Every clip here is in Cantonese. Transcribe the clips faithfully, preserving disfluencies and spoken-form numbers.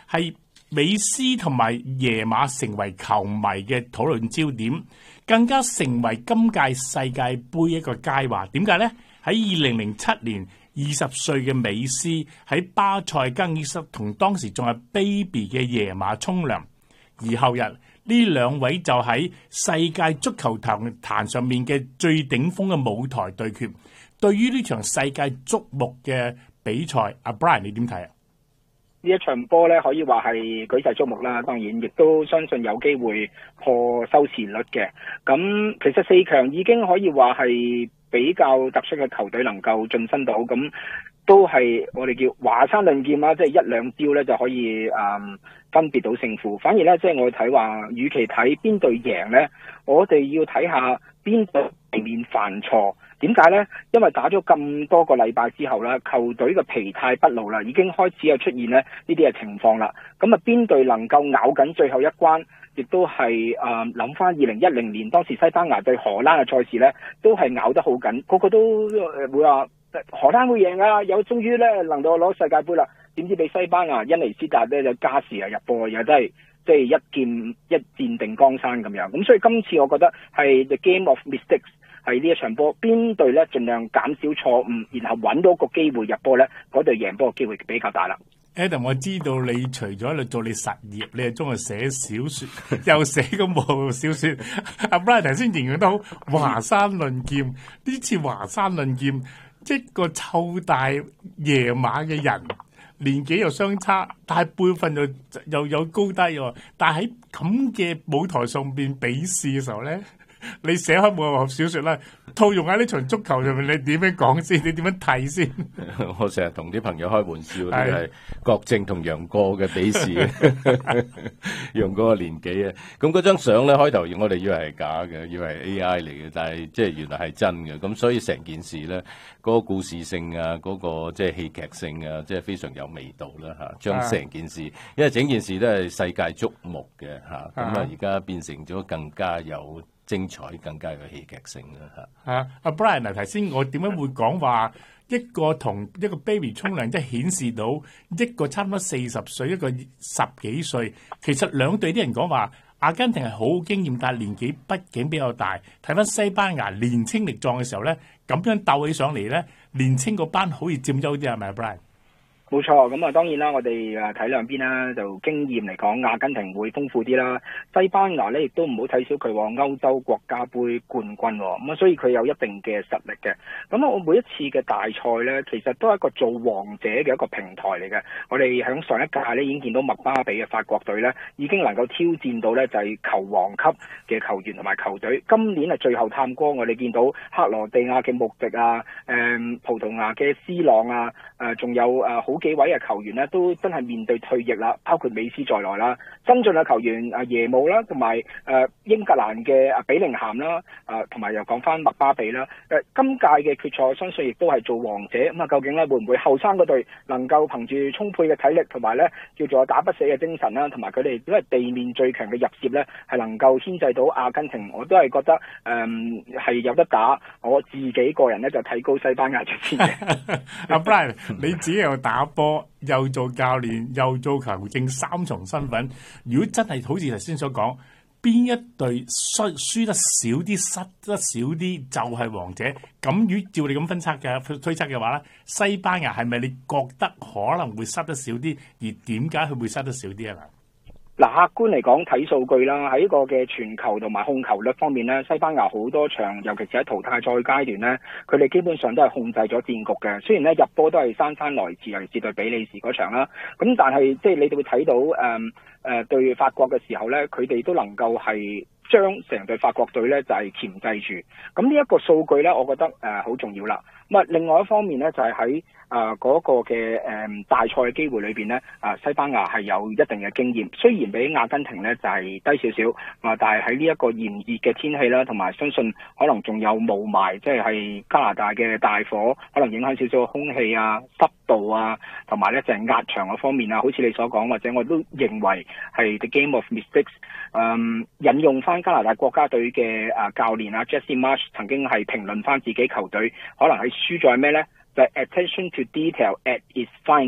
係美斯同埋耶馬成為球迷嘅討論焦點，更加成為今屆世界盃一個佳話。點解呢？喺二零零七年，二十歲嘅美斯喺巴塞更衣室同當時仲係 baby 嘅耶馬沖涼，而後日呢兩位就喺世界足球壇壇上面嘅最頂峰嘅舞台對決。對於呢場世界矚目嘅比賽，阿 Brian 你點睇啊？ 呢一場波咧，可以話係舉世矚目啦，當然亦都相信有機會破收視率嘅。咁其實四強已經可以話係比較突出嘅球隊能夠晉身到，咁都係我哋叫華山論劍啦，即係一兩招咧就可以誒、嗯、分別到勝負。反而咧，即係我睇話，與其睇邊隊贏咧，我哋要睇下邊隊避免犯錯。點解呢？因為打咗咁多個禮拜之後啦，球隊嘅疲態不露啦，已經開始有出現咧呢啲嘅情況啦。咁啊，邊隊能夠咬緊最後一關，亦都係誒諗翻二零一零年當時西班牙對荷蘭嘅賽事呢，都係咬得好緊，個個都會話荷蘭會贏啊，有終於呢能夠攞世界盃啦。點知俾西班牙恩尼斯達呢就加時啊入波，又真係即係一劍一戰定江山咁樣。咁所以今次我覺得係 the game of mistakes。係呢一場波，邊隊咧盡量減少錯誤，然後揾到個機會入波咧，嗰隊贏波嘅機會比較大啦。 Adam， 我知道你除咗喺度做你實業，你係中意寫小說，又寫嗰部小說。阿 Brian 頭先形容得好華山論劍，呢次華山論劍，一個湊大野馬嘅人，年紀又相差，但係輩分又又有高低喎。但係喺咁嘅舞台上邊比試嘅時候咧。你寫開武俠小說啦，套用喺呢場足球上面，你點樣講先？你點樣睇先？ 我成日同啲朋友開玩笑，呢係郭靖同楊過嘅比試，楊過嘅年紀啊。咁嗰張相咧，開頭我哋以為係假嘅，以為係 A I 嚟嘅，但係即係原來係真嘅。咁所以成件事咧，嗰個故事性啊，嗰個即係戲劇性啊，即係非常有味道啦吓。將成件事，因為整件事都係世界矚目嘅吓，咁啊而家變成咗更加有精彩，更加有戲劇性啦嚇！ 啊，阿 Brian 嗱，頭先我點解會講話一個同一個 baby 沖涼，即係顯示到一個差唔多四十歲，一個十幾歲。其實兩隊啲人講話，阿根廷係好經驗，但係年紀畢竟比較大。睇翻西班牙年青力壯嘅時候咧，咁樣鬥起上嚟咧，年青嗰班好似佔優啲，係咪啊 Brian？ 冇錯，咁啊當然啦，我哋誒睇兩邊啦，就經驗嚟講，阿根廷會豐富啲啦。西班牙咧亦都唔好睇小佢喎，歐洲國家盃冠軍喎，咁啊所以佢有一定嘅實力嘅。咁啊我每一次嘅大賽咧，其實都係一個做王者嘅一個平台嚟嘅。我哋喺上一屆咧已經見到麥巴比嘅法國隊咧，已經能夠挑戰到咧就係球王級嘅球員同埋球隊。今年係最後探戈，我哋見到克羅地亞嘅穆迪啊，誒、嗯、葡萄牙嘅 C 朗啊，誒、呃、仲有誒好幾位嘅球員咧都真係面對退役啦，包括美斯在內啦，新進嘅球員啊耶姆啦，同埋誒英格蘭嘅啊比寧咸啦，啊同埋又講翻麥巴比啦，誒今屆嘅決賽相信亦都係做王者，咁啊究竟咧會唔會後生嗰隊能夠憑住充沛嘅體力同埋咧叫做打不死嘅精神啦，同埋佢哋都係地面最強嘅入楔咧，係能夠牽制到阿根廷，我都係覺得誒係、嗯、有得打，我自己個人咧就睇高西班牙出線嘅。 阿 Brian，你自己又打波，又做教練，又做球證，三重身份。如果真係好似頭先所講，邊一隊輸輸得少啲，失得少啲，就係王者。咁如果照你咁分測嘅推測嘅話咧，西班牙係咪你覺得可能會失得少啲？而點解佢會失得少啲啊？ 嗱，客觀嚟講睇數據啦，喺呢個嘅傳球同埋控球率方面咧，西班牙好多場，尤其是喺淘汰賽階段咧，佢哋基本上都係控制咗戰局嘅。雖然咧入波都係姍姍來遲，尤其是對比利時嗰場啦，咁但係即係你哋會睇到誒誒、嗯呃、對法國嘅時候咧，佢哋都能夠係將成隊法國隊咧就係鉗制住。咁呢一個數據咧，我覺得誒好、呃、重要啦。咁啊，另外一方面咧，就係喺啊嗰個嘅誒、嗯、大賽嘅機會裏邊咧，啊西班牙係有一定嘅經驗，雖然比阿根廷咧就係、是、低少少啊，但係喺呢一個炎熱嘅天氣啦，同埋相信可能仲有霧霾，即係係加拿大嘅大火，可能影響少少空氣啊、濕度啊，同埋咧就係、是、壓場嗰方面啊，好似你所講，或者我都認為係 the game of mistakes。嗯，引用翻加拿大國家隊嘅啊教練啊 Jesse Marsch 曾經係評論翻自己球隊，可能係輸在咩呢？就係、是、attention to detail at its finest，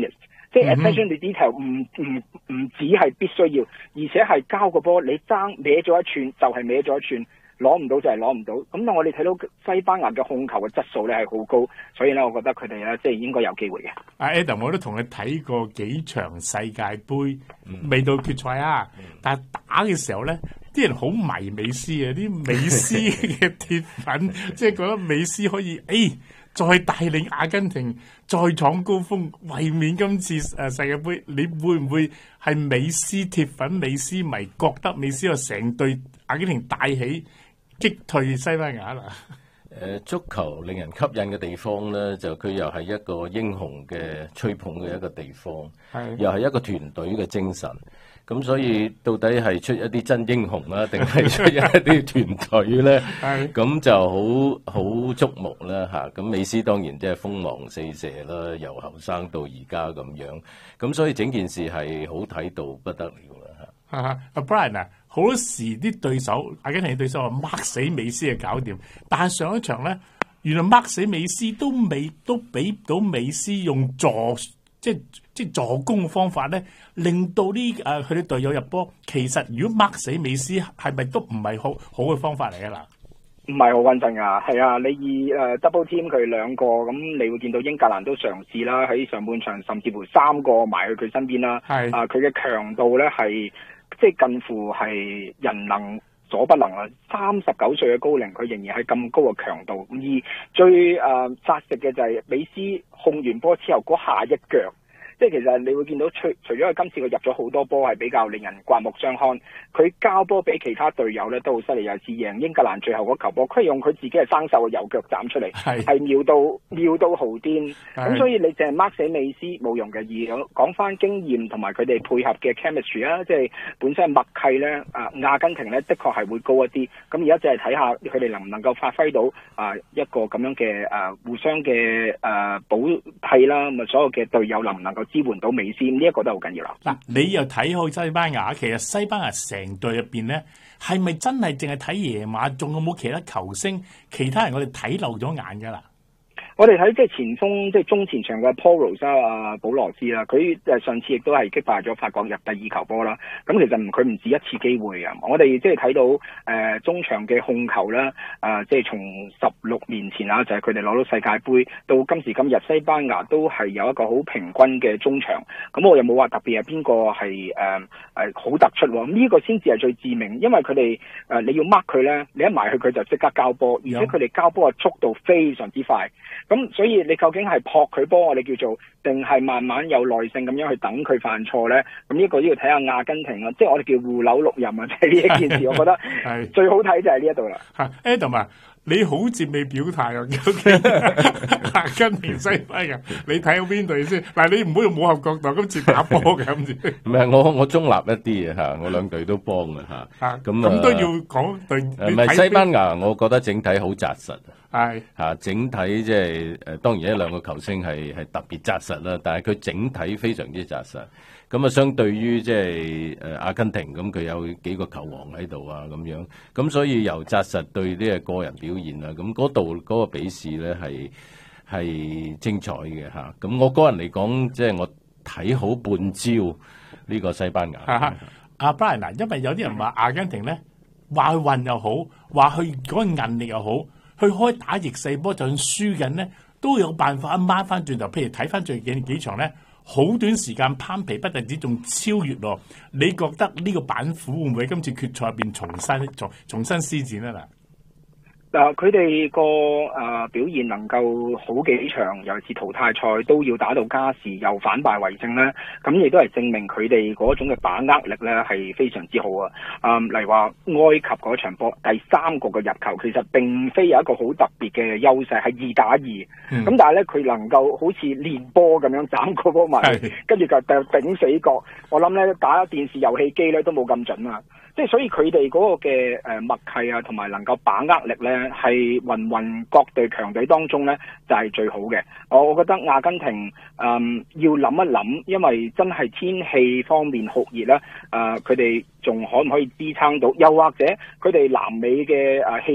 即係 attention to detail 唔唔唔只係必須要，而且係交個波你爭歪咗一寸就係歪咗一寸。攞唔到就係攞唔到，咁但我哋睇到西班牙嘅控球嘅質素咧係好高，所以咧我覺得佢哋咧即係應該有機會嘅。 阿 Adam 我都同你睇過幾場世界盃，未到決賽啊，嗯、但係打嘅時候咧，啲人好迷美斯啊，啲美斯嘅鐵粉，即係覺得美斯可以誒、哎、再帶領阿根廷再闖高峰，衛冕今次誒世界盃，你會唔會係美斯鐵粉、美斯迷覺得美斯又成隊阿根廷帶起？擊退西班牙啦！ 誒，足球令人吸引嘅地方咧，就佢又係一個英雄嘅吹捧嘅一個地方，係又係一個團隊嘅精神。咁所以到底係出一啲真英雄啦，定係出一啲團隊咧？係咁就好好矚目啦嚇。咁美斯當然即係鋒芒四射啦，由後生到而家咁樣。咁所以整件事係好睇到不得了啦嚇。 啊，阿 Brian 啊！好多時啲對手，阿根廷嘅對手話 mark 死美斯就搞掂，但係上一場咧，原來 mark 死美斯都未都俾到美斯用助即係即係助攻嘅方法咧，令到呢誒佢啲隊友入波。其實如果 mark 死美斯係咪都唔係好好嘅方法嚟啊？嗱， 唔係好穩陣㗎，係啊，你以誒、uh, double team 佢兩個，咁你會見到英格蘭都嘗試啦，喺上半場甚至乎三個埋去佢身邊啦，係啊，佢嘅強度咧係。即係近乎係人能所不能啊！三十九歲嘅高齡，佢仍然係咁高嘅強度。而最誒扎實嘅就係美斯控完波之後嗰下一腳。即係其實你會見到除除咗佢今次佢入咗好多波係比較令人刮目相看，佢交波俾其他隊友咧都好犀利，有次贏英格蘭最後嗰球波，佢係用佢自己嘅生鏽嘅右腳斬出嚟，係妙到妙到豪癲。咁所以你淨係 mark 死美斯冇用嘅，而講翻經驗同埋佢哋配合嘅 chemistry 啊，即係本身默契咧，啊阿根廷咧的確係會高一啲。咁而家就係睇下佢哋能唔能夠發揮到啊一個咁樣嘅啊互相嘅啊保替啦，咁啊所有嘅隊友能唔能夠支援到美斯，呢、這、一個都好緊要啦。嗱， 你又睇好西班牙，其實西班牙成隊入邊咧，係咪真係淨係睇耶馬？仲有冇其他球星？其他人我哋睇漏咗眼噶啦。 我哋睇即係前鋒，即係中前場嘅 Poros 啊，保羅斯啦，佢誒上次亦都係擊敗咗法國入第二球波啦。咁其實佢唔止一次機會啊！我哋即係睇到誒、呃、中場嘅控球啦，啊、呃、即係從十六年前啊，就係佢哋攞到世界盃到今時今日，西班牙都係有一個好平均嘅中場。咁我又冇話特別係邊個係誒誒好突出喎。咁呢個先至係最致命，因為佢哋誒你要 mark 佢咧，你一埋去佢就即刻交波，而且佢哋交波嘅速度非常之快。咁所以你究竟係撲佢波，我哋叫做，定係慢慢有耐性咁樣去等佢犯錯咧？咁呢個都要睇下阿根廷啦，即係我哋叫護柳六壬啊！即係呢一件事，我覺得係最好睇就係呢一度啦。 Adam 啊，你好似未表態啊？究竟阿根廷西班牙，你睇到邊隊先？嗱，你唔好用武俠角度今次打波嘅咁先。 唔係我我中立一啲嘅嚇，我兩隊都幫嘅嚇。咁咁都要講對。 唔係西班牙，我覺得整體好紮實。 係嚇，整體即係誒，當然一兩個球星係係特別紮實啦，但係佢整體非常之紮實。咁啊，相對於即係誒阿根廷咁，佢有幾個球王喺度啊咁樣，咁所以由紮實對呢個個人表現啊，咁嗰度嗰個比試咧係係精彩嘅嚇。咁我個人嚟講，即係我睇好半招呢個西班牙。 阿 Brian 嗱，因為有啲人話阿根廷咧，話佢運又好，話佢嗰個韌力又好。佢開打逆勢波，就算輸緊咧，都有辦法一掹翻轉頭。譬如睇翻最近幾場咧，好短時間攀皮不特止，仲超越咯。你覺得呢個板斧會唔會今次決賽入邊重新重重新施展啊？嗱？ 嗱，佢哋個誒表現能夠好幾場，尤其是淘汰賽都要打到加時又反敗為勝咧，咁亦都係證明佢哋嗰種嘅把握力咧係非常之好啊！啊、嗯，例如話埃及嗰場波第三個嘅入球，其實並非有一個好特別嘅優勢，係二打二，咁、嗯、但係咧佢能夠好似練波咁樣斬個波埋，跟住就頂死角。我諗咧打電視遊戲機咧都冇咁準啊！即係所以佢哋嗰個嘅誒默契啊，同埋能夠把握力咧，係芸芸各隊強隊當中咧就係、是、最好嘅。我覺得阿根廷誒、嗯、要諗一諗，因為真係天氣方面酷熱啦，誒佢哋仲可唔可以支撐到？又或者佢哋南美嘅誒氣候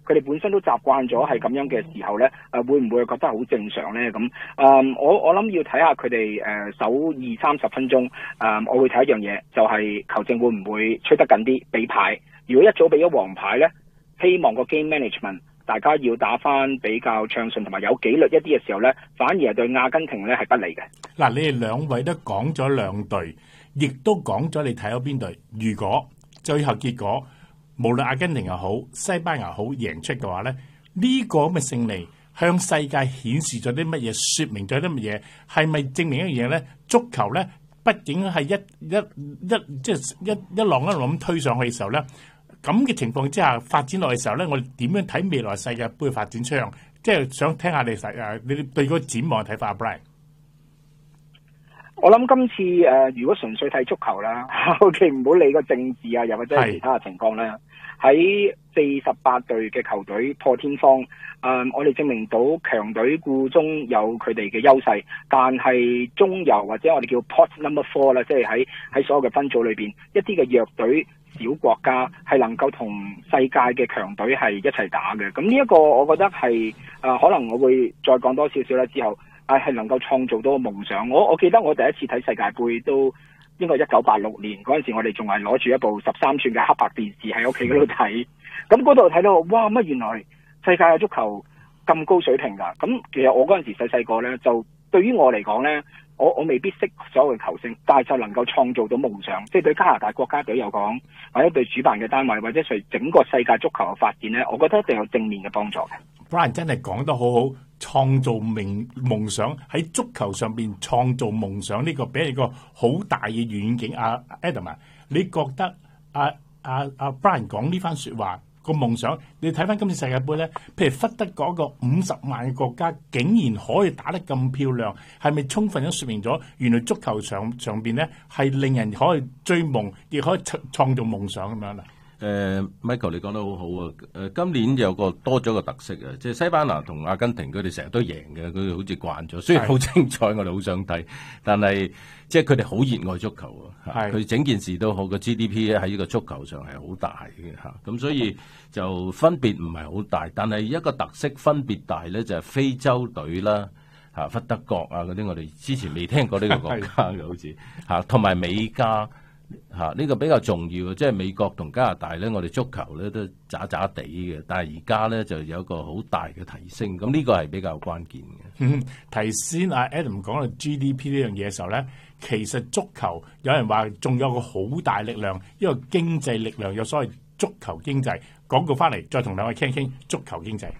佢哋本身都習慣咗係咁樣嘅時候咧，誒、呃、會唔會覺得好正常咧？咁誒、呃，我我諗要睇下佢哋誒守二三十分鐘，誒、呃、我會睇一樣嘢，就係、是、球證會唔會吹得緊啲俾牌？如果一早俾咗黃牌咧，希望個 game management 大家要打翻比較暢順同埋有紀律一啲嘅時候咧，反而係對阿根廷咧係不利嘅。 嗱，你哋兩位都講咗兩隊，亦都講咗你睇到邊隊。如果最後結果無論阿根廷又好，西班牙好贏出嘅話咧，呢、這個咁嘅勝利向世界顯示咗啲乜嘢？説明咗啲乜嘢？係咪證明一樣嘢咧？足球咧，畢竟係一一一即係一一浪一浪咁推上去嘅時候咧。咁嘅情況之下發展落嘅時候咧，我哋點樣睇未來世界盃嘅發展趨向？即係想聽下你誒，你對嗰個展望嘅睇法 ，Brian。 我諗今次誒、呃，如果純粹睇足球啦，OK， 唔好理個政治啊，又或者係其他嘅情況啦。喺四十八隊嘅球隊破天荒，誒、呃，我哋證明到強隊固中有佢哋嘅優勢，但係中游或者我哋叫 pot number four 啦，即係喺喺所有嘅分組裏邊，一啲嘅弱隊。小國家係能夠同世界嘅強隊係一齊打嘅，咁呢一個我覺得係誒、呃，可能我會再講多少少啦。之後誒係、呃、能夠創造到個夢想。我我記得我第一次睇世界盃都應該一九八六年嗰陣時，我哋仲係攞住一部十三寸嘅黑白電視喺屋企嗰度睇，咁嗰度睇到哇乜原來世界嘅足球咁高水平㗎。咁其實我嗰陣時細細個咧，就對於我嚟講咧。我我未必識所有嘅球星，但係就能夠創造到夢想，即係對加拿大國家隊有講，或者對主辦嘅單位，或者隨整個世界足球嘅發展咧，我覺得一定有正面嘅幫助嘅。 Brian 真係講得好好，創造夢夢想喺足球上邊創造夢想呢、這個俾你個好大嘅遠景。阿、啊、Adam 啊，你覺得阿阿阿 Brian 講呢番説話？個夢想，你睇翻今次世界盃咧，譬如忽得嗰個五十萬嘅國家，竟然可以打得咁漂亮，係咪充分咁説明咗原來足球場上邊咧係令人可以追夢，亦可以創造夢想咁樣啊？ 誒、呃、Michael 你講得好好啊！誒、呃、今年有個多咗個特色啊，即係西班牙同阿根廷佢哋成日都贏嘅，佢哋好似慣咗。雖然好精彩，我哋好想睇，但係即係佢哋好熱愛足球啊！佢整件事都好，個 G D P 咧喺呢個足球上係好大嘅嚇。咁所以就分別唔係好大，但係一個特色分別大咧就係、是、非洲隊啦嚇，忽德國啊嗰啲，我哋之前未聽過呢個國家嘅好似嚇，同埋美加。嚇、啊！呢、這個比較重要嘅，即係美國同加拿大咧，我哋足球咧都渣渣地嘅，但係而家咧就有一個好大嘅提升，咁呢個係比較關鍵嘅。 嗯，提先阿 Adam 講到 G D P 呢樣嘢嘅時候咧，其實足球有人話仲有個好大力量，一個經濟力量，有所謂足球經濟。廣告翻嚟再同兩位傾傾足球經濟。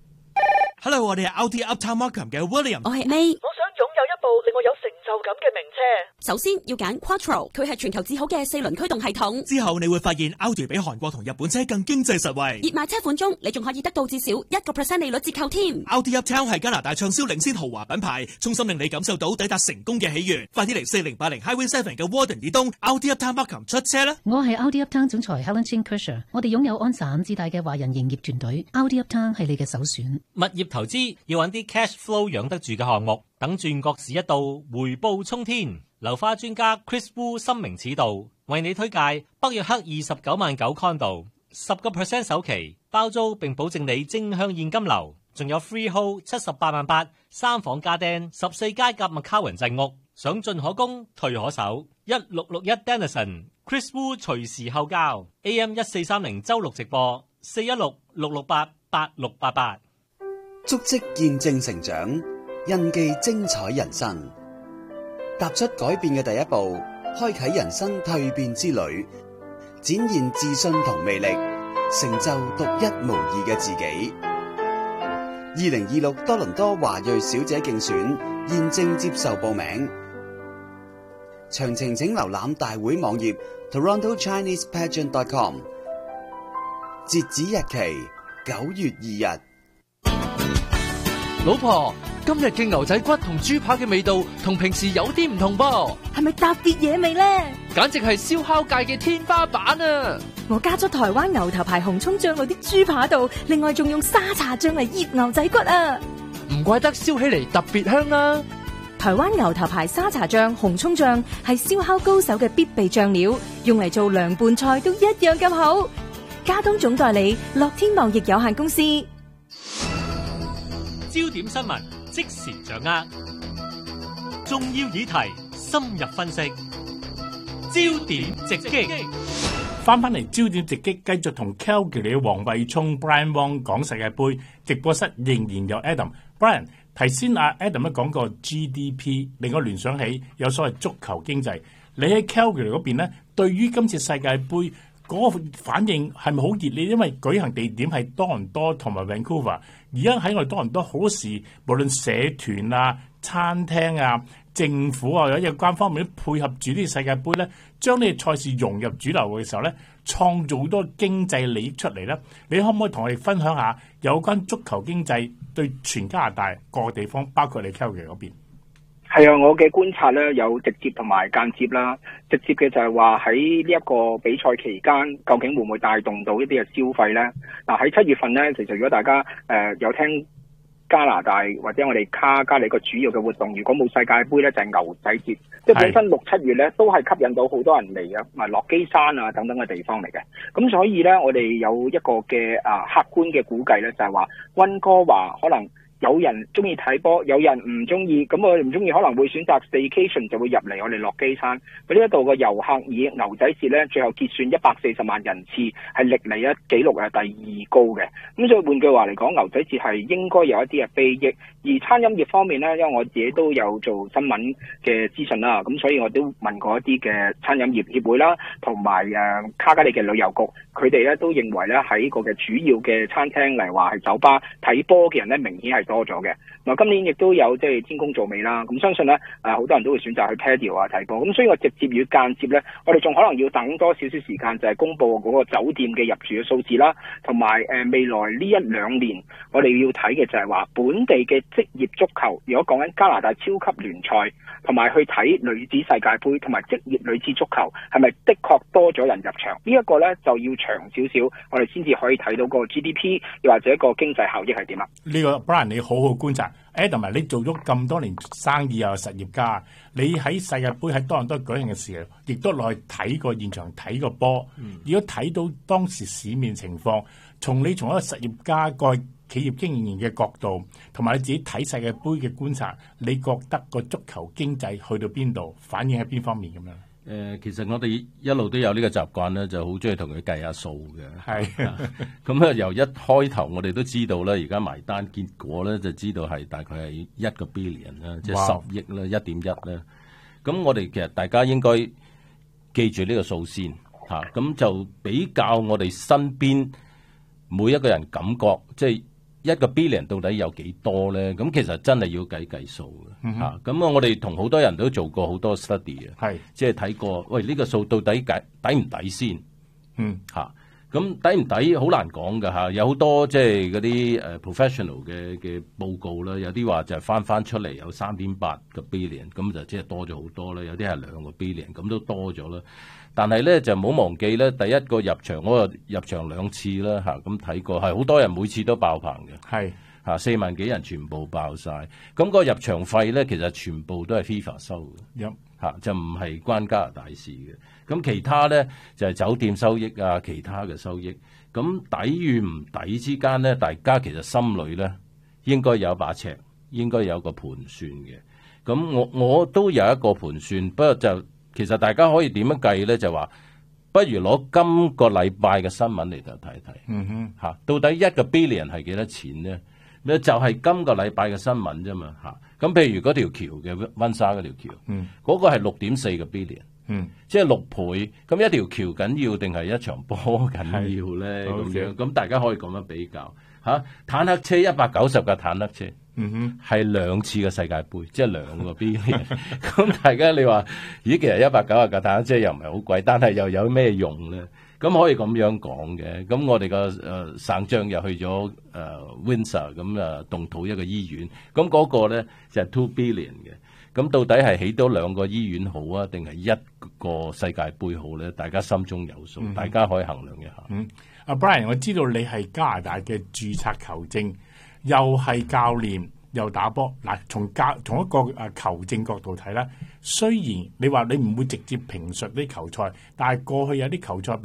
Hello， 我哋係 Audi Uptown Markham 嘅 William， 我係 May。 我想擁有一部令我有成就感嘅名車。 首先要揀 Quattro， 佢係全球至好嘅四輪驅動系統。 之後你會發現 Audi 比韓國同日本車更經濟實惠。 熱賣車款中，你仲可以得到至少一個 percent 利率折扣添。 Audi Uptown 係加拿大暢銷領先豪華品牌，衷心令你感受到抵達成功嘅喜悅。快啲嚟四零八零 Highway Seven 嘅 Warden 以東 Audi Uptown Markham 出車啦！ 我係 Audi Uptown 總裁 Helen Chin Kersher， 我哋擁有安省自帶嘅華人營業團隊 ，Audi Uptown 係你嘅首選。 物業投資要揾啲 cash flow 養得住嘅項目，等轉角時一到，回報沖天。樓花專家 Chris Wu 深明此道，為你推介北約克二十九萬九 condo， 十個 percent 首期包租，並保證你正向現金流，仲有 freehold 七十八萬八，三房家丁，十四街夾麥卡雲鎮屋，想進可攻，退可守。一六六一 Denison Chris Wu 隨時後交 A M 一四三零周六直播四一六六六八八六八八。 足跡見證成長，印記精彩人生。踏出改變嘅第一步，開啟人生蛻變之旅，展現自信同魅力，成就獨一無二嘅自己。二零二六多倫多華裔小姐競選現正接受報名，詳情請瀏覽大會網頁 toronto chinese pageant dot com， 截止日期九月二日。 老婆，今日嘅牛仔骨同豬扒嘅味道同平時有啲唔同噃， 係咪特別嘢味呢？ 簡直係燒烤界嘅天花板啊！ 我加咗台灣牛頭牌紅蔥醬落啲豬扒度，另外仲用沙茶醬嚟醃牛仔骨啊！ 唔怪得燒起嚟特別香啦！ 台灣牛頭牌沙茶醬、紅蔥醬係燒烤高手嘅必備醬料，用嚟做涼拌菜都一樣咁好。 加東總代理樂天貿易有限公司。 焦點新聞即時掌握，重要議題深入分析，焦點直擊。 翻返嚟焦點直擊，繼續同 Calgary 嘅黃慧聰 Brian Wong 講世界盃直播室，仍然有 Adam。Brian 頭先阿 Adam 都講過 G D P， 令我聯想起有所謂足球經濟。你喺 Calgary 嗰邊咧，對於今次世界盃嗰個反應係咪好熱烈？因為舉行地點係多倫多同埋 Vancouver， 而家喺我哋多倫多好多時，無論社團啊、餐廳啊、政府啊，有有關方面都配合住呢個世界盃咧，將呢個賽事融入主流嘅時候咧，創造好多經濟利益出嚟咧。你可唔可以同我哋分享下有關足球經濟對全加拿大各個地方，包括你 Calgary 嗰邊？ 係啊，我嘅觀察咧有直接同埋間接啦。直接嘅就係話喺呢一個比賽期間，究竟會唔會帶動到一啲嘅消費咧？嗱，喺七月份咧，其實如果大家誒、呃、有聽加拿大或者我哋卡加里個主要嘅活動，如果冇世界盃咧，就係、是、牛仔節，即係本身六七月咧都係吸引到好多人嚟啊，埋落基山啊等等嘅地方嚟嘅。咁所以咧，我哋有一個嘅啊客觀嘅估計咧，就係話溫哥華可能有人中意睇波，有人唔中意，咁我哋唔中意可能會選擇 staycation 就會入嚟我哋落基山。佢呢一度嘅遊客以牛仔節咧，最後結算一百四十萬人次，係歷嚟一紀錄係第二高嘅。咁所以換句話嚟講，牛仔節係應該有一啲嘅裨益。而餐飲業方面咧，因為我自己都有做新聞嘅資訊啦，咁所以我都問過一啲嘅餐飲業協會啦，同埋誒卡加里嘅旅遊局，佢哋咧都認為咧喺個嘅主要嘅餐廳嚟話係酒吧睇波嘅人咧，明顯係多咗嘅。嗱，今年亦都有即係天公造美啦，咁相信咧誒好多人都會選擇去 patio 啊睇波。咁所以我直接與間接咧，我哋仲可能要等多少少時間，就係公佈嗰個酒店嘅入住嘅數字啦，同埋誒未來呢一兩年我哋要睇嘅就係話本地嘅職業足球，如果講緊加拿大超級聯賽，同埋去睇女子世界盃同埋職業女子足球，係咪的確多咗人入場？呢、這、一個呢，就要長少少，我哋先至可以睇到個 G D P， 又或者個經濟效益係點啊？ 呢個 Brian 你好好觀察 ，Adam 你做咗咁多年生意又係實業家，你喺世界盃喺多倫多舉行嘅時候，亦都落去睇過現場睇過波。嗯、如果睇到當時市面情況，從你從一個實業家個企業經營嘅角度，同埋你自己睇世界盃嘅觀察，你覺得個足球經濟去到邊度，反映喺邊方面咁樣？誒、 呃，其實我哋一路都有呢個習慣咧，就好中意同佢計下數嘅。 係咁啊，由一開頭我哋都知道咧，而家埋單結果咧，就知道係大概係一個 billion 啦，即係十億啦，一點一啦。咁我哋其實大家應該記住呢個數先嚇，咁、啊、就比較我哋身邊每一個人感覺即係。一個 billion 到底有幾多咧？咁其實真係要計計數嘅嚇。咁、嗯、啊，我哋同好多人都做過好多 study 啊，係即係睇過。喂，呢、呢個數到底計抵唔抵先？嗯嚇。咁抵唔抵好難講㗎嚇。有好多即係嗰啲誒 professional 嘅嘅報告啦，有啲話就係翻翻出嚟有三點八個 billion，咁就即係多咗好多啦。有啲係兩個 billion，咁都多咗啦。但係咧就唔好忘記咧，第一個入場我入場兩次啦嚇，咁睇過係好多人每次都爆棚嘅，係嚇四萬幾人全部爆晒。咁、個入場費咧其實全部都係 FIFA 收嘅，嚇、嗯、就唔係關加拿大事嘅。咁其他咧就係、是、酒店收益啊，其他嘅收益。咁抵與唔抵之間咧，大家其實心裏咧應該有一把尺，應該有個盤算嘅。咁我我都有一個盤算，不過就。其實大家可以點樣計咧？就話不如攞今個禮拜嘅新聞嚟就睇睇，嗯哼嚇，到底一個 billion 係幾多錢咧？咧就係、是、今個禮拜嘅新聞啫嘛嚇。咁譬如嗰條橋嘅溫莎嗰條橋，嗯，嗰、那個係六點四個 billion，嗯，即係六倍。咁一條橋緊要定係一場波緊要咧？咁樣咁大家可以咁樣比較嚇、啊。坦克車一百九十架坦克車。嗯哼，係兩次嘅世界盃，即係兩個 billion。咁大家你話，咦，其實一百九十架坦克車又唔係好貴，但係又有咩用咧？咁可以咁樣講嘅。咁我哋個誒省長又去咗誒、呃、Windsor， 咁啊動土一個醫院。咁嗰個咧就係 two billion 嘅。咁到底係起多兩個醫院好啊，定係一個世界盃好咧？大家心中有數、嗯，大家可以衡量一下。嗯，阿 Brian，我知道你係加拿大嘅註冊球證。又係教練又打波嗱，從教從一個誒球證角度睇咧，雖然你話你唔會直接評述啲球賽，但係過去有啲球賽入邊咧，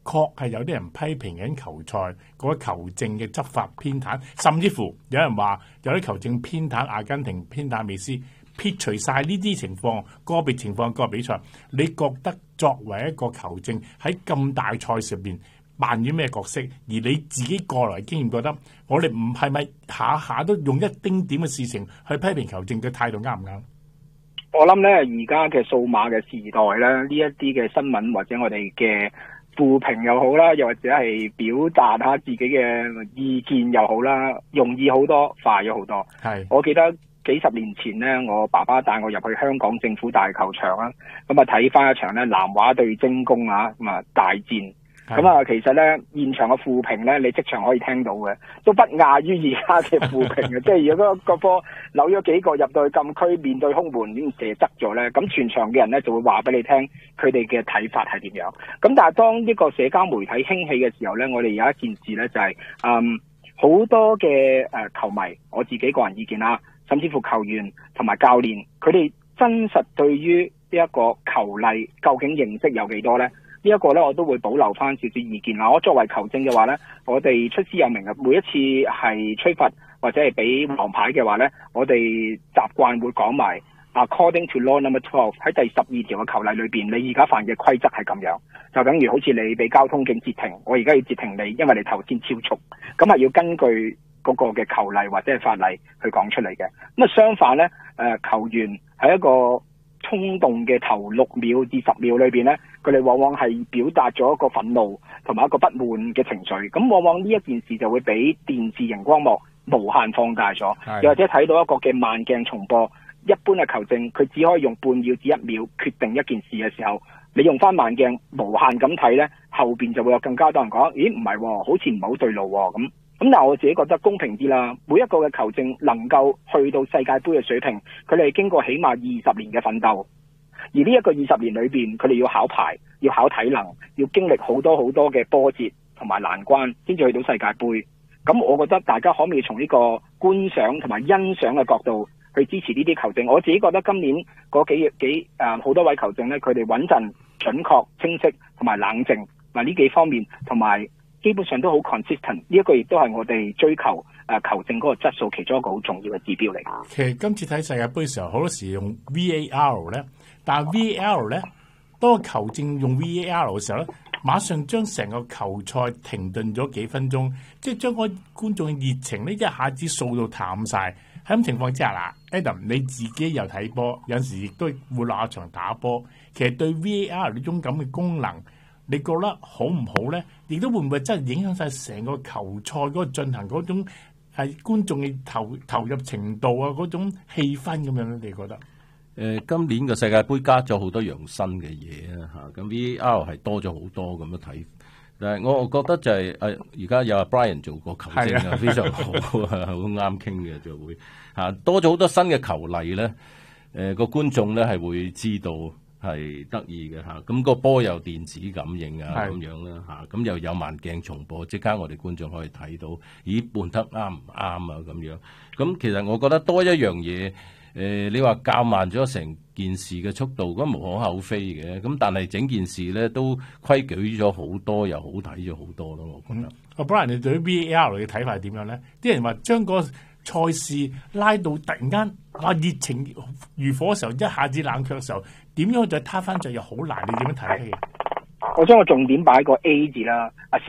確係有啲人批評緊球賽嗰個球證嘅執法偏袒，甚至乎有人話有啲球證偏袒阿根廷、偏袒美斯。撇除晒呢啲情況，個別情況個比賽，你覺得作為一個球證喺咁大賽事入邊扮演咩角色？而你自己過來經驗覺得，我哋唔係咪下下都用一丁點嘅事情去批評球證嘅態度啱唔啱？ 我諗咧，而家嘅數碼嘅時代咧，呢一啲嘅新聞或者我哋嘅負評又好啦，又或者係表達下自己嘅意見又好啦，容易好多，快咗好多。係，我記得。幾十年前咧，我爸爸帶我入去香港政府大球場啦，咁啊睇翻一場咧南華對精工啊，咁啊大戰，咁啊其實咧現場嘅負評咧，你即場可以聽到嘅，都不亞於而家嘅負評嘅，即係如果個波扭咗幾個入到去禁區，面對空門已經射側咗咧，咁全場嘅人咧就會話俾你聽佢哋嘅睇法係點樣。咁但係當呢個社交媒體興起嘅時候咧，我哋有一件事咧就係、是，嗯，好多嘅誒球迷，我自己個人意見啦。甚至乎球員同埋教練，佢哋真實對於呢一個球例究竟認識有幾多呢？呢、這、一個呢，我都會保留翻少少意見啦。我作為球證嘅話呢，我哋出師有名嘅，每一次係吹罰或者係俾黃牌嘅話呢，我哋習慣會講埋 According to Law Number Twelve 喺第十二條嘅球例裏邊，你而家犯嘅規則係咁樣，就等於好似你俾交通警截停，我而家要截停你，因為你頭先超速，咁係要根據嗰個嘅球例或者係法例去講出嚟嘅。咁啊相反咧，誒、呃、球員喺一個衝動嘅頭六秒至十秒裏邊咧，佢哋往往係表達咗一個憤怒同埋一個不滿嘅情緒。咁往往呢一件事就會俾電視熒光幕無限放大咗，又或者睇到一個嘅慢鏡重播。一般嘅球證佢只可以用半秒至一秒決定一件事嘅時候，你用翻慢鏡無限咁睇咧，後邊就會有更加多人講，咦唔係喎，好似唔係好對路喎咁。咁但係我自己覺得公平啲啦，每一個嘅球證能夠去到世界盃嘅水平，佢哋經過起碼二十年嘅奮鬥，而呢一個二十年裏邊，佢哋要考牌，要考體能，要經歷好多好多嘅波折同埋難關，先至去到世界盃。咁我覺得大家可唔可以從呢個觀賞同埋欣賞嘅角度去支持呢啲球證？我自己覺得今年嗰幾幾誒好多位球證咧，佢哋穩陣、準確、清晰同埋冷靜嗱呢幾方面，同埋基本上都好 consistent。呢一個亦都係我哋追求誒、呃、球證嗰個質素其中一個好重要嘅指標嚟。 其實今次睇世界盃嘅時候，好多時用 V A R 咧，但係 V A R 咧，當個球證用 V A R 嘅時候咧，馬上將成個球賽停頓咗幾分鐘，即係將個觀眾嘅熱情咧一下子掃到淡晒。喺咁情況之下啦 ，Adam 你自己又睇波，有陣時亦都會落下場打波。其實對 V A R 呢種咁嘅功能，你覺得好唔好咧？亦都會唔會真係影響晒成個球賽嗰個進行嗰種係觀眾嘅投投入程度啊，嗰種氣氛咁樣咧？你覺得？ 誒、呃，今年嘅世界盃加咗好多樣新嘅嘢啊！嚇，咁 V A R 係多咗好多咁樣睇。但係我覺得就係、是、誒，而、呃、家有阿 Brian 做過球證啊，非常好啊，好啱傾嘅就會嚇、啊、多咗好多新嘅球例咧。誒、呃、個觀眾咧係會知道係得意嘅嚇。咁、啊個波有電子感應啊咁樣啦嚇，咁、啊、又有慢鏡重播，即刻我哋觀眾可以睇到，咦判得啱唔啱啊咁樣。咁其實我覺得多一樣嘢。誒、呃，你話較慢咗成件事嘅速度，咁無可厚非嘅。咁但係整件事咧都規矩咗好多，又好睇咗好多咯。我覺得。 阿 Brian，你對於 V A R 嘅睇法係點樣咧？啲人話將個賽事拉到突然間啊熱情如火嘅時候，一下子冷卻嘅時候，點樣再攤翻轉又好難？你點樣睇咧？ 我將個重點擺個 A 字啦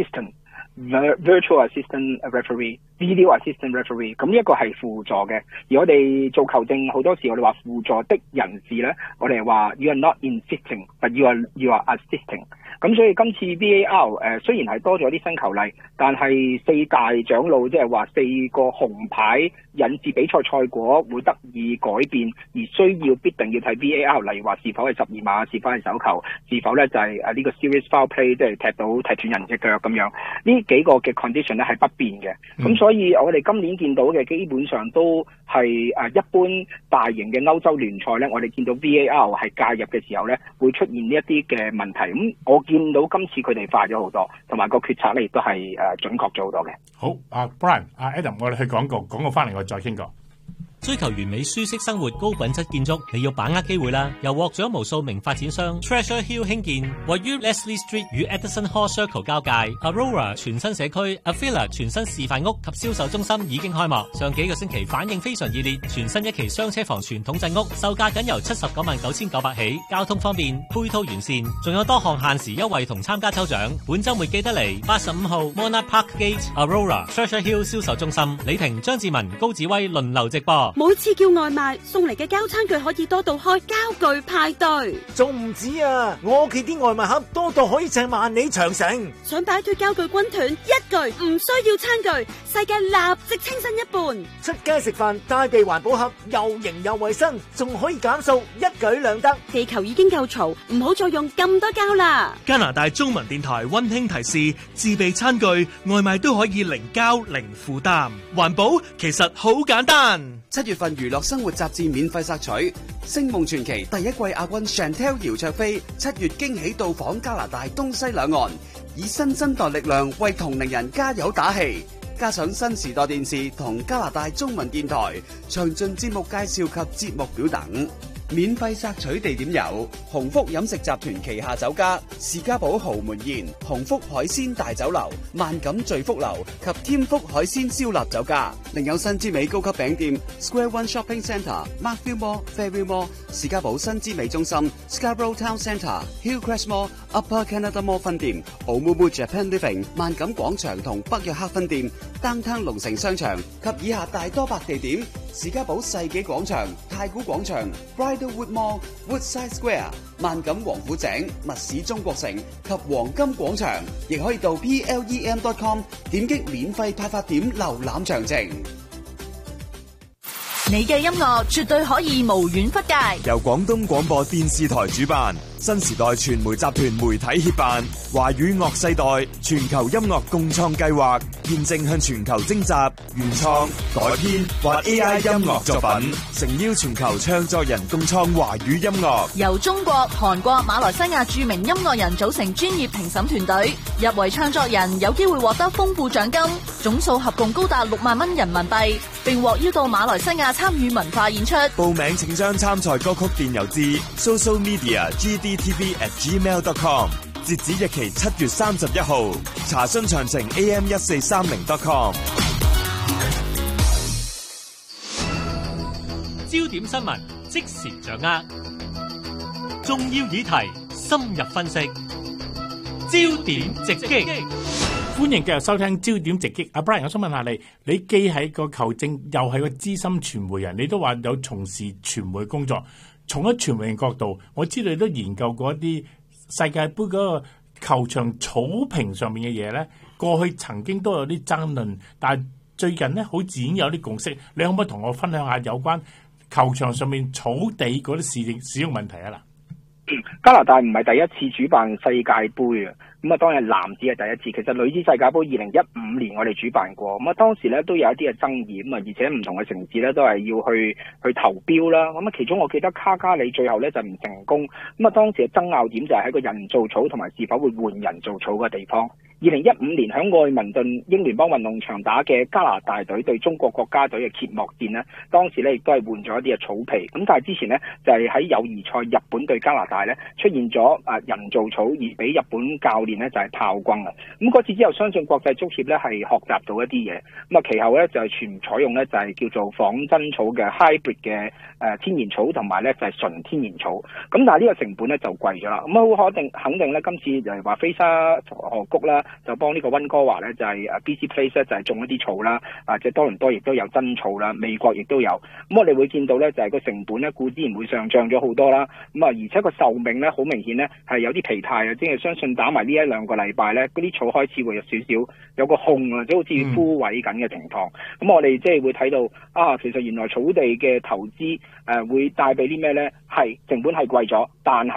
，assistant。Virtual assistant referee, video assistant referee， 咁呢一個係輔助嘅。而我哋做球證好多時，我哋話輔助的人士咧，我哋話 you are not insisting, but you are you are assisting。咁所以今次 V A R 誒、呃、雖然係多咗啲新球例，但係四大長老即係話四個紅牌引致比賽賽果會得以改變，而需要必定要睇 V A R， 例如話是否係十二碼，是否係手球，是否咧就係誒呢個 serious foul play， 即係踢到踢斷人隻腳咁樣。呢幾個嘅 condition 咧係不變嘅，咁、嗯、所以我哋今年見到嘅基本上都係誒一般大型嘅歐洲聯賽咧，我哋見到 V A R 係介入嘅時候咧，會出現呢一啲嘅問題。咁我見到今次佢哋快咗好多，同埋個決策咧亦都係誒準確咗好多嘅。 好，阿 Brian，阿 Adam，我哋去廣告，廣告翻嚟我哋再傾過。 追求完美舒適生活、高品質建築，你要把握機會啦！由獲獎無數名發展商 Treasure Hill 興建，位於 Leslie Street 與 Edison Hall Circle 交界 Aurora 全新社區 Avila 全新示範屋及銷售中心已經開幕。上幾個星期反應非常熱烈，全新一期雙車房傳統鎮屋售價僅由七十九萬九千九百起，交通方便，配套完善，仲有多項限時優惠同參加抽獎。本週末記得嚟八十五號 Monarch Park Gate Aurora Treasure Hill 銷售中心，李婷、張志文、高子威輪流直播。 每次叫外賣送嚟嘅膠餐具可以多到開膠具派對， 仲唔止啊！我屋企啲外賣盒多到可以掟萬里長城。 想擺脫膠具軍團，一句唔需要餐具，世界立即清新一半。 出街食飯帶備環保盒，又型又衛生，仲可以減數，一舉兩得。 地球已經夠嘈，唔好再用咁多膠啦。 加拿大中文電台溫馨提示：自備餐具、外賣都可以零膠零負擔，環保其實好簡單。 七月份娛樂生活雜誌免費索取，《星夢傳奇》第一季亞軍 Chantel 姚焯菲七月驚喜到訪加拿大東西兩岸，以新生代力量為同齡人加油打氣。加上新時代電視同加拿大中文電台詳盡節目介紹及節目表等。免費索取地點有鴻福飲食集團旗下酒家士嘉堡豪門宴、鴻福海鮮大酒樓、萬錦聚福樓及添福海鮮燒臘酒家。另有新之美高級餅店 Square One Shopping Centre、Markville Mall、Fairview Mall、士嘉堡新之美中心、Scarborough Town Centre、Hillcrest Mall、Upper Canada Mall 分店、Oumuamua Japan Living、萬錦廣場同北約克分店、Downtown 龍城商場及以下大多百地點。士嘉堡世紀廣場、太古廣場、Bridlewood Mall、Woodside Square、萬錦王府井、密市中國城及黃金廣場，亦可以到 P L E M dot com 點擊免費派發點瀏覽詳情。 你嘅音樂絕對可以無遠弗屆， 由廣東廣播電視台主辦，新時代傳媒集團媒體協辦，華語樂世代全球音樂共創計劃，現正向全球徵集原創、改編或 A I 音樂作品，誠邀全球唱作人共創華語音樂。 由中國、韓國、馬來西亞著名音樂人組成專業評審團隊，入圍唱作人有機會獲得豐富獎金，總數合共高達六萬蚊人民幣，並獲邀到馬來西亞參與文化演出。 報名請將參賽歌曲電郵至 social media g d t v at gmail dot com， 截止日期七月三十一號。查詢詳情 a m 一四三零 dot com。 焦點新聞即時掌握，重要議題深入分析，焦點直擊。 歡迎繼續收聽焦點直擊。阿 Brian，我想問下你，你既係個球證，又係個資深傳媒人，你都話有從事傳媒工作。從一傳媒嘅角度，我知道你都研究過一啲世界盃嗰個球場草坪上面嘅嘢咧。過去曾經都有啲爭論，但係最近咧好自然有啲共識。你可唔可以同我分享下有關球場上面草地嗰啲使使用問題啊？嗱， 加拿大唔係第一次主辦世界盃啊。咁啊，當然男子係第一次，其實女子世界盃二零一五年我哋主辦過，咁啊當時咧都有一啲嘅爭議，咁啊而且唔同嘅城市咧都係要去去投標啦，咁啊其中我記得卡加里最後咧就唔成功，咁啊當時嘅爭拗點就係喺個人造草同埋是否會換人造草嘅地方。二零一五年喺愛民頓英聯邦運動場打嘅加拿大隊對中國國家隊嘅揭幕戰呢，當時咧亦都係換咗一啲嘅草皮，咁但係之前呢，就係喺友誼賽日本對加拿大咧出現咗啊人造草而俾日本教練呢就係炮轟啊！咁嗰次之後，相信國際足協咧係學習到一啲嘢，咁啊其後咧就係全採用咧就係叫做仿真草嘅 hybrid 嘅誒天然草，同埋咧就係純天然草，咁但係呢個成本咧就貴咗啦，咁啊好肯定肯定咧今次就係話飛沙河谷啦。就幫呢個溫哥華咧，就係誒 B C Place 咧，就係種一啲草啦，啊即係多倫多亦都有真草啦，美國亦都有。咁我哋會見到咧，就係個成本咧，固然會上漲咗好多啦。咁啊，而且個壽命咧，好明顯咧係有啲疲態啊，即係相信打埋呢一兩個禮拜咧，嗰啲草開始會有少少有個空啊，即係好似枯萎緊嘅情況。咁、嗯、我哋即係會睇到啊，其實原來草地嘅投資誒、呃、會帶俾啲咩咧？係成本係貴咗，但係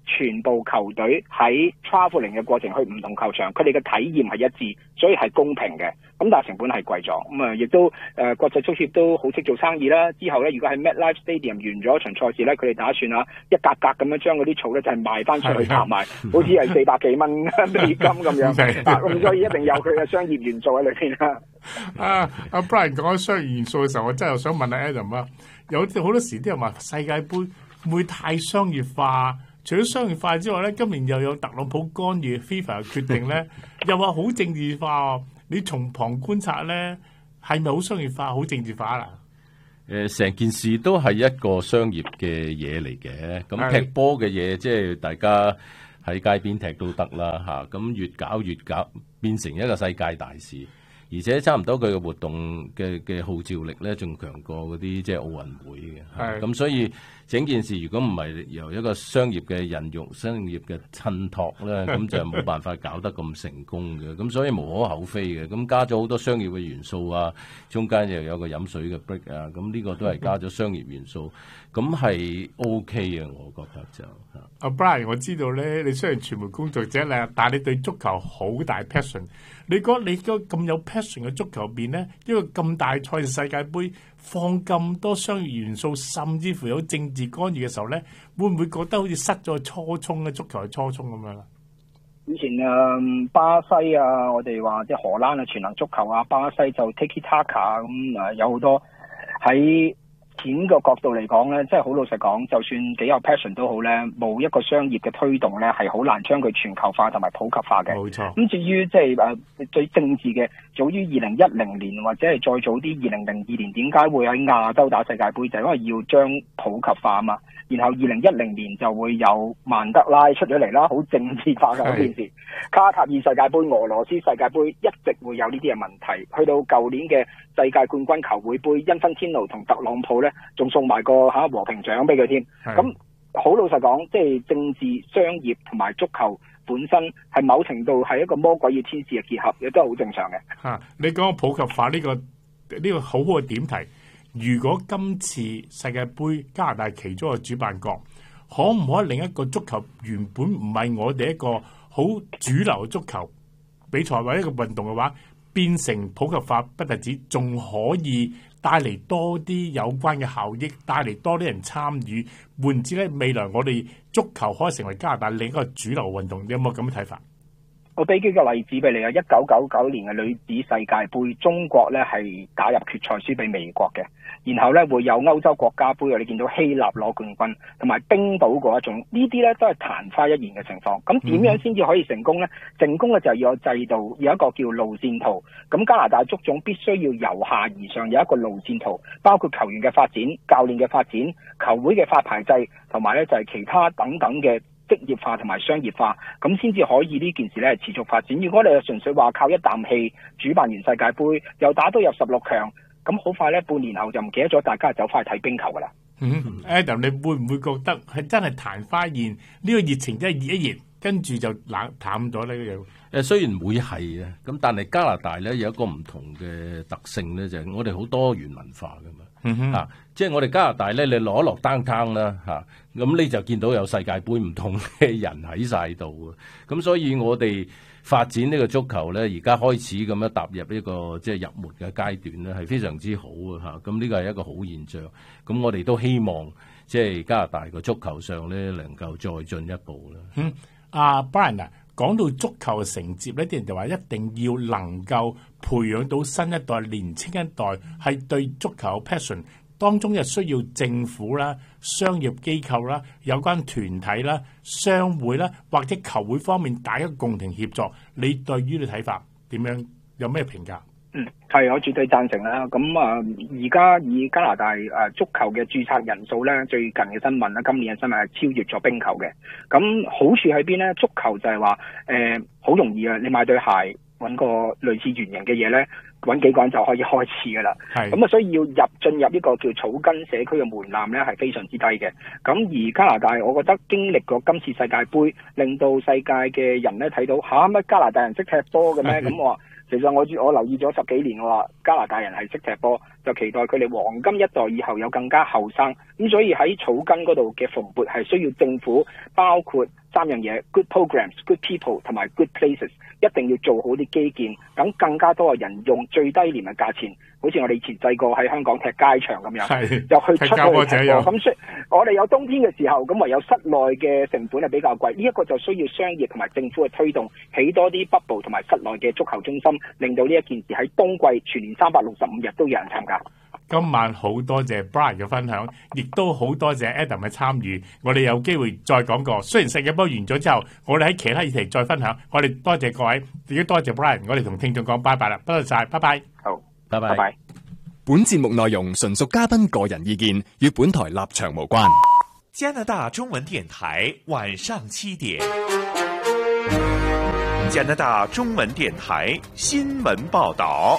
全部球隊喺 travelling 嘅過程去唔同球場，佢哋嘅體驗係一致，所以係公平嘅。咁但係成本係貴咗，咁啊亦都誒、呃、國際足協都好識做生意啦。之後咧，如果喺 MetLife Stadium 完咗一場賽事咧，佢哋打算啊一格格咁樣將嗰啲草咧就係、是、賣翻出去拍賣，好似係四百幾蚊美金咁樣。咁所以一定有佢嘅商業元素喺裏邊啦。 啊，阿 Brian 講緊商業元素嘅時候，我真係想問阿 Adam 啊，有好多時啲人話世界盃會唔會太商業化？除咗商業化之外咧，今年又有特朗普干預 FIFA 嘅決定咧，又話好政治化。你從旁觀察咧，係咪好商業化、好政治化啦？ 誒、呃，成件事都係一個商業嘅嘢嚟嘅。咁踢波嘅嘢，即係大家喺街邊踢都得啦嚇。咁越搞越搞，變成一個世界大事。而且差唔多佢嘅活動嘅嘅號召力咧，仲強過嗰啲即係奧運會嘅。咁所以整件事如果唔係由一個商業嘅引用、商業嘅襯托咧，咁就冇辦法搞得咁成功嘅。咁所以無可厚非嘅。咁加咗好多商業嘅元素啊，中間又有個飲水嘅 break 啊，咁呢個都係加咗商業元素，咁係 OK 嘅，我覺得就。 阿 Brian， 我知道咧，你雖然傳媒工作者咧，但係你對足球好大 passion。你覺得你個咁有 passion 嘅足球入邊咧，一個咁大賽事世界盃放咁多商業元素，甚至乎有政治干預嘅時候咧，會唔會覺得好似失咗初衷咧？足球係初衷咁樣啦。 以前誒、嗯、巴西啊，我哋話即係荷蘭啊，全能足球啊，巴西就 Tiki Taka 咁誒，有好多喺錢個角度嚟講咧，即係好老實講，就算幾有 passion 都好咧，冇一個商業嘅推動咧，係好難將佢全球化同埋普及化嘅。 冇錯。咁至於即係誒最政治嘅，早於二零一零年或者係再早啲二零零二年，點解會喺亞洲打世界盃？就係、因為要將普及化啊嘛。然後二零一零年就會有曼德拉出咗嚟啦，好政治化嘅一件事。卡塔爾世界盃、俄羅斯世界盃一直會有呢啲嘅問題。去到舊年嘅世界冠軍球會盃，因芬天奴同特朗普咧，仲送埋個嚇和平獎俾佢添。咁好老實講，即係政治、商業同埋足球本身係某程度係一個魔鬼與天使嘅結合，亦都係好正常嘅。 嚇、啊，你講普及化呢、呢個呢、呢個好好嘅點題。如果今次世界盃加拿大其中一個主辦國，可唔可以令一個足球原本唔係我哋一個好主流嘅足球比賽或者一個運動嘅話，變成普及化，不特止，仲可以帶嚟多啲有關嘅效益，帶嚟多啲人參與。換言之咧，未來我哋足球可以成為加拿大另一個主流運動，你有冇咁嘅睇法？ 我俾幾個例子俾你啊！一九九九年嘅女子世界盃，中國咧係打入決賽輸俾美國嘅，然後咧會有歐洲國家盃，你見到希臘攞冠軍，同埋冰島嗰一種，呢啲咧都係曇花一現嘅情況。咁點樣先至可以成功咧？成功嘅就係要有制度，有一個叫路線圖。咁加拿大足總必須要由下而上有一個路線圖，包括球員嘅發展、教練嘅發展、球會嘅發牌制，同埋咧就係其他等等嘅職業化同埋商業化，咁先至可以呢件事咧持續發展。如果你係純粹話靠一啖氣主辦完世界盃，又打到入十六強，咁好快咧半年後就唔記得咗大家走翻去睇冰球噶啦。 嗯 Adam， 你會唔會覺得係真係曇花一現？呢個熱情真係熱一熱，跟住就冷淡咗呢個樣？ 誒，雖然會係啊，咁但係加拿大咧有一個唔同嘅特性咧，就係、是、我哋好多元文化噶嘛。 嗯哼， 啊，即係我哋加拿大咧，你攞落 downtown 啦，嚇，咁你就見到有世界盃唔同嘅人喺晒度啊，咁所以我哋發展呢個足球咧，而家開始咁樣踏入一個即係入門嘅階段咧，係非常之好啊，嚇，咁呢個係一個好現象，咁我哋都希望即係加拿大個足球上咧能夠再進一步啦。 嗯，阿 Brian 啊，講到足球嘅承接呢啲人就話一定要能夠培養到新一代、年青一代係對足球有 passion， 當中又需要政府啦、商業機構啦、有關團體啦、商會啦或者球會方面大家共同協作。你對於你睇法點樣？有咩評價？ 嗯，係，我絕對贊成啦。咁啊，而家以加拿大誒、啊、足球嘅註冊人數咧，最近嘅新聞啦，今年嘅新聞係超越咗冰球嘅。咁好處喺邊咧？足球就係話誒好容易啊！你買對鞋，揾個類似圓形嘅嘢咧，揾幾個人就可以開始噶啦。係咁啊，所以要入進入呢個叫草根社區嘅門檻咧，係非常之低嘅。咁而加拿大，我覺得經歷過今次世界盃，令到世界嘅人咧睇到吓乜、啊、加拿大人識踢波嘅咩？咁我話。 其實我我留意咗十幾年嘅話，加拿大人係識踢波，就期待佢哋黃金一代以後有更加後生。咁所以喺草根嗰度嘅蓬勃係需要政府包括三樣嘢 ：good programs、good people 同埋 good places， 一定要做好啲基建，等更加多嘅人用最低廉嘅價錢，好似我哋以前細個喺香港踢街場咁樣，又去出去踢波。咁所以我哋有冬天嘅時候，咁唯有室內嘅成本係比較貴，呢、這、一個就需要商業同埋政府嘅推動，起多啲 bubble 同埋室內嘅足球中心，令到呢一件事喺冬季全年三百六十五日都有人參加。 今晚好多謝 Brian 嘅分享，亦都好多謝 Adam 嘅參與。我哋有機會再講過。雖然世界波完咗之後，我哋喺其他議題再分享。我哋多謝各位，亦都多謝 Brian。我哋同聽眾講拜拜啦，多謝晒，拜拜。 好， 拜拜。拜拜。 本節目內容純屬嘉賓個人意見，與本台立場無關。 加拿大中文電台晚上七點。加拿大中文電台新聞報道。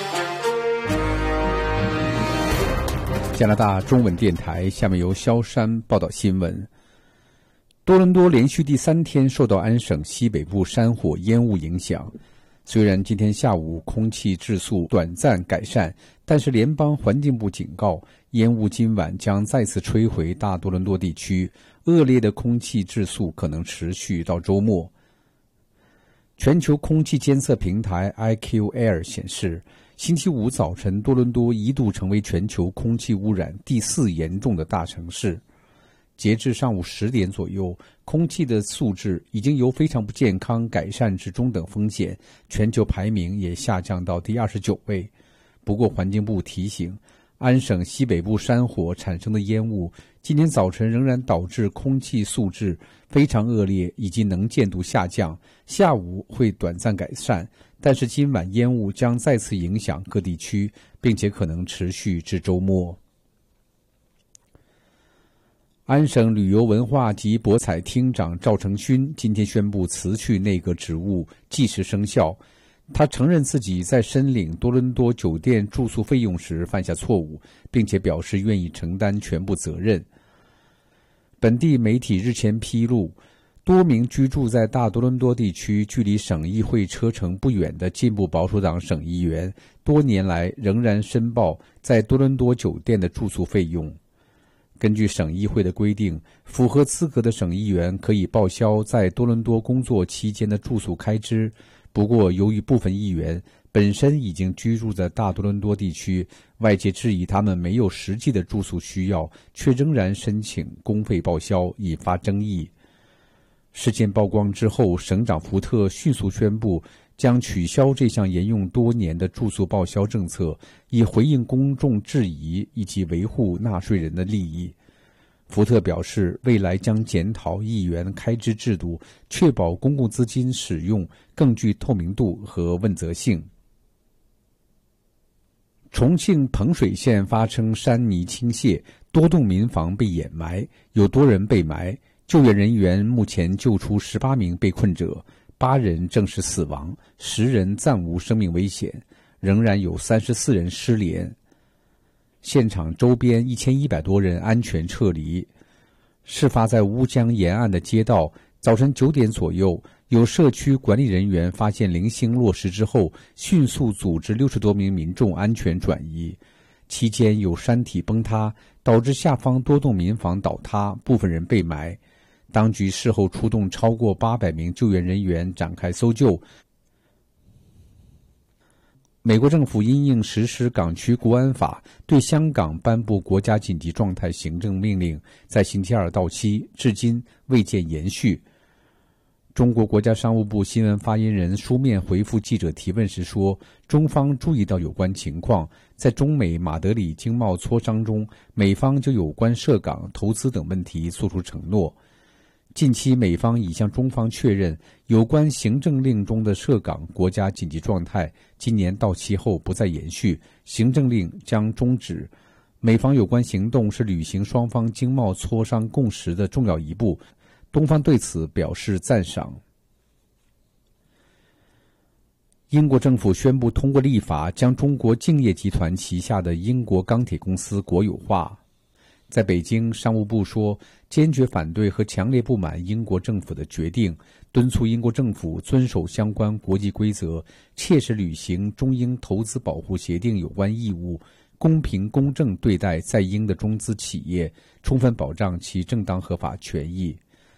加拿大中文電台下面由蕭山報道新聞。多倫多連續第三天受到安省西北部山火煙霧影響，雖然今天下午空氣質素短暫改善，但是聯邦環境部警告，煙霧今晚將再次吹回大多倫多地區，惡劣的空氣質素可能持續到週末。全球空氣監測平台 I Q Air 顯示，星期五早晨多倫多一度成為全球空氣污染第四嚴重的大城市。截至上午十點左右，空氣的素質已經由非常不健康改善至中等風險，全球排名也下降到第二十九位。不過環境部提醒，安省西北部山火產生的煙霧今天早晨仍然導致空氣素質非常惡劣以及能見度下降，下午會短暫改善，但是今晚煙霧將再次影響各地區，並且可能持續至週末。安省旅遊文化及博彩廳長趙成勳今天宣布辭去內閣職務，即時生效。他承認自己在申領多倫多酒店住宿費用時犯下錯誤，並且表示願意承擔全部責任。本地媒體日前披露，多名居住在大多倫多地區、距離省議會車程不遠的進步保守黨省議員，多年來仍然申報在多倫多酒店的住宿費用。根據省議會的規定，符合資格的省議員可以報銷在多倫多工作期間的住宿開支。不過，由於部分議員本身已經居住在大多倫多地區，外界質疑他們沒有實際的住宿需要，卻仍然申請公費報銷，引發爭議。事件曝光之後，省長福特迅速宣布將取消這項沿用多年的住宿報銷政策，以回應公眾質疑以及維護納稅人的利益。福特表示，未來將檢討議員開支制度，確保公共資金使用更具透明度和問責性。重慶彭水縣發生山泥傾瀉，多棟民房被掩埋，有多人被埋。救援人員目前救出十八名被困者，八人證實死亡，十人暫無生命危險，仍然有三十四人失聯。現場周邊一千一百多人安全撤離。事發在烏江沿岸的街道，早晨九點左右，有社區管理人員發現零星落石之後，迅速組織六十多名民眾安全轉移。期間有山體崩塌，導致下方多棟民房倒塌，部分人被埋。當局事後出動超過八百名救援人員展開搜救。美國政府因應實施港區國安法，對香港頒布國家緊急狀態行政命令，在星期二到期，至今未見延續。中國國家商務部新聞發言人書面回復記者提問時說，中方注意到有關情況，在中美馬德里經貿磋商中，美方就有關涉港投資等問題作出承諾。近期美方已向中方確認，有關行政令中的涉港國家緊急狀態今年到期後不再延續，行政令將終止。美方有關行動是履行雙方經貿磋商共識的重要一步，東方對此表示讚賞。英國政府宣布通過立法，將中國敬業集團旗下的英國鋼鐵公司國有化。 在北京，商务部说坚决反对和强烈不满英国政府的决定，敦促英国政府遵守相关国际规则，切实履行中英投资保护协定有关义务，公平公正对待在英的中资企业，充分保障其正当合法权益。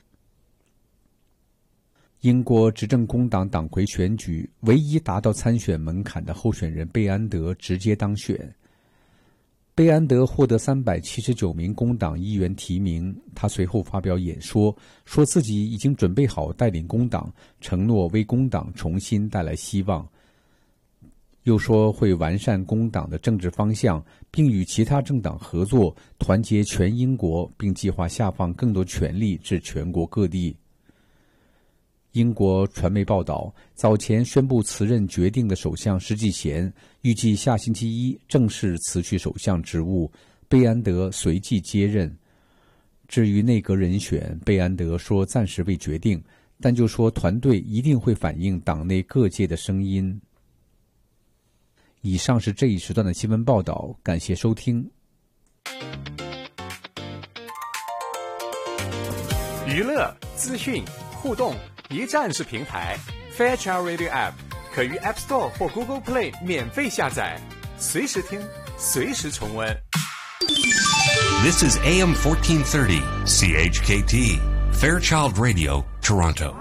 英国执政工党党魁选举，唯一达到参选门槛的候选人贝安德直接当选。贝安德获得三百七十九名工党议员提名，他随后发表演说，说自己已经准备好带领工党，承诺为工党重新带来希望。又说会完善工党的政治方向，并与其他政党合作，团结全英国，并计划下放更多权力至全国各地。英国传媒报道，早前宣布辞任决定的首相施纪贤预计下星期一正式辞去首相职务，贝安德随即接任。至于内阁人选，贝安德说暂时未决定，但就说团队一定会反映党内各界的声音。以上是这一时段的新闻报道，感谢收听。 娱乐、资讯、互动一站式平台 Fairchild Radio App 可于 App Store 或 Google Play 免费下载，随时听，随时重温。 This is A M fourteen thirty C H K T Fairchild Radio, Toronto.